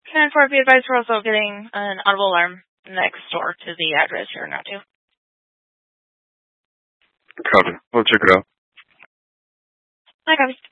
And for be advised, we're also getting an audible alarm next door to the address you're now to. Copy. We'll check it out. Hi, copy.